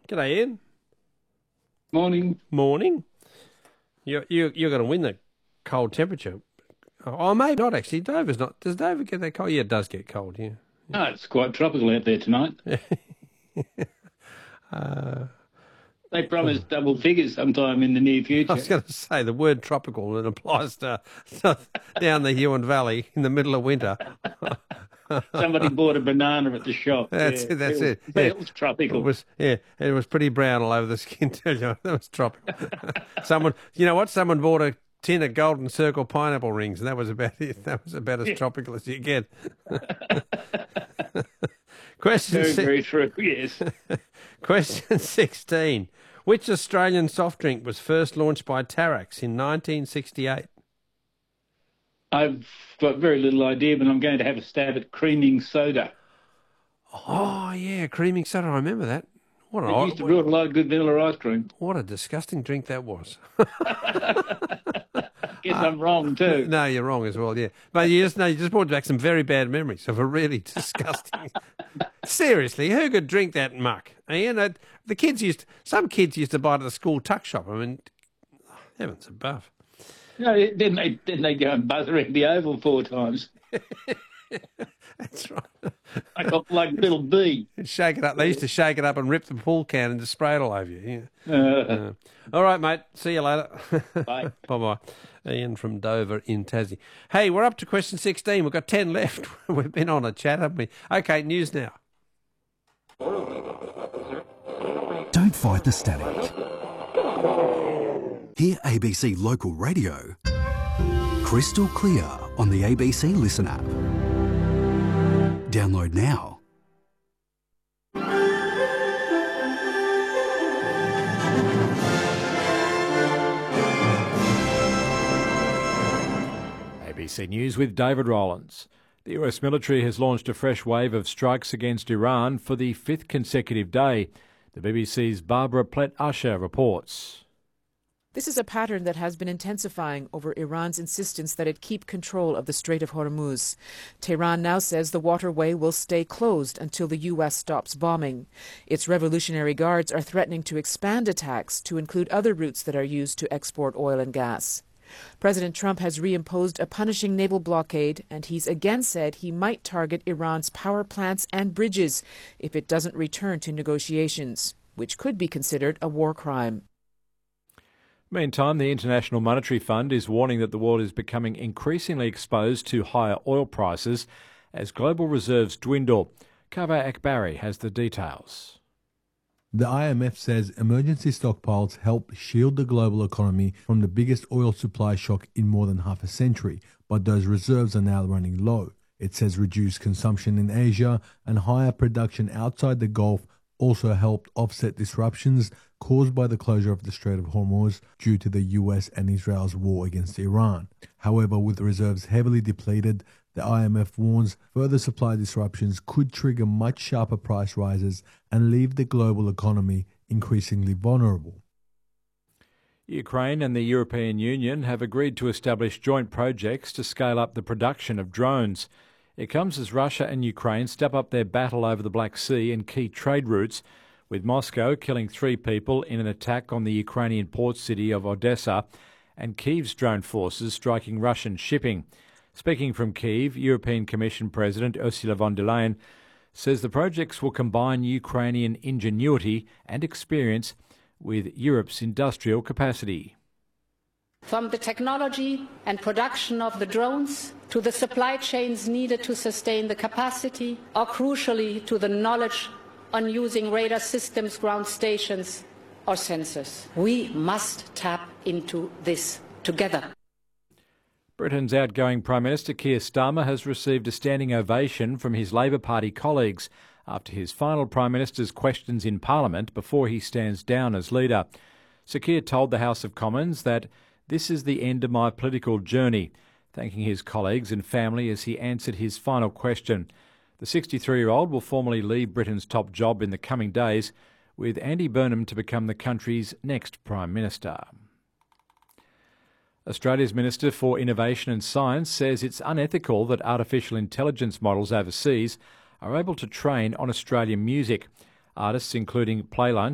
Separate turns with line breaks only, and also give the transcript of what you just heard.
G'day, Ian.
Morning.
Morning. You're going to win the cold temperature. Oh, maybe not actually. Dover's not. Does Dover get that cold? Yeah, it does get cold. Yeah.
No, it's quite tropical out there tonight. They promised double figures sometime in the near
I
future.
was going to say the word tropical. It applies to down the Huon Valley in the middle of winter.
Somebody bought a banana at the shop.
That's it. That's it.
It was tropical.
It was pretty brown all over the skin. Tell you, that was tropical. You know what? Someone bought a tin of Golden Circle pineapple rings, and that was about it. That was about as tropical as you get.
Very true. Yes.
Question 16. Which Australian soft drink was first launched by Tarax in 1968?
I've got very little idea, but I'm going to have a stab at creaming soda.
Oh, yeah, creaming soda. I remember that.
It used to build a lot of good vanilla ice cream.
What a disgusting drink that was.
Guess I'm wrong too.
No, you're wrong as well, yeah. But you just brought back some very bad memories of a really disgusting... Seriously, who could drink that muck? Ian, some kids used to buy it at the school tuck shop. I mean, heavens above.
No, didn't they go and buzz around the oval 4 times?
That's right.
Like a little bee.
Shake it up. They used to shake it up and rip the pool can and just spray it all over you. Yeah. All right, mate. See you later.
Bye.
Bye-bye. Ian from Dover in Tassie. Hey, we're up to question 16. We've got 10 left. We've been on a chat, haven't we? Okay, news now.
Don't fight the static. Hear ABC Local Radio crystal clear on the ABC Listen app. Download now.
ABC News with David Rowlands. The US military has launched a fresh wave of strikes against Iran for the 5th consecutive day. The BBC's Barbara Plett-Usher reports.
This is a pattern that has been intensifying over Iran's insistence that it keep control of the Strait of Hormuz. Tehran now says the waterway will stay closed until the U.S. stops bombing. Its Revolutionary Guards are threatening to expand attacks to include other routes that are used to export oil and gas. President Trump has reimposed a punishing naval blockade, and he's again said he might target Iran's power plants and bridges if it doesn't return to negotiations, which could be considered a war crime.
Meantime, the International Monetary Fund is warning that the world is becoming increasingly exposed to higher oil prices as global reserves dwindle. Kaveh Akbari has the details.
The IMF says emergency stockpiles helped shield the global economy from the biggest oil supply shock in more than half a century, but those reserves are now running low. It says reduced consumption in Asia and higher production outside the Gulf also helped offset disruptions caused by the closure of the Strait of Hormuz due to the US and Israel's war against Iran. However, with reserves heavily depleted, the IMF warns further supply disruptions could trigger much sharper price rises and leave the global economy increasingly vulnerable.
Ukraine and the European Union have agreed to establish joint projects to scale up the production of drones. It comes as Russia and Ukraine step up their battle over the Black Sea and key trade routes, with Moscow killing 3 people in an attack on the Ukrainian port city of Odessa and Kyiv's drone forces striking Russian shipping. Speaking from Kyiv, European Commission President Ursula von der Leyen says the projects will combine Ukrainian ingenuity and experience with Europe's industrial capacity.
From the technology and production of the drones to the supply chains needed to sustain the capacity, or crucially to the knowledge on using radar systems, ground stations or sensors. We must tap into this together.
Britain's outgoing Prime Minister Keir Starmer has received a standing ovation from his Labor Party colleagues after his final Prime Minister's questions in Parliament before he stands down as leader. Sir Keir told the House of Commons that this is the end of my political journey, thanking his colleagues and family as he answered his final question. The 63-year-old will formally leave Britain's top job in the coming days, with Andy Burnham to become the country's next Prime Minister. Australia's Minister for Innovation and Science says it's unethical that artificial intelligence models overseas are able to train on Australian music. Artists including Playlunch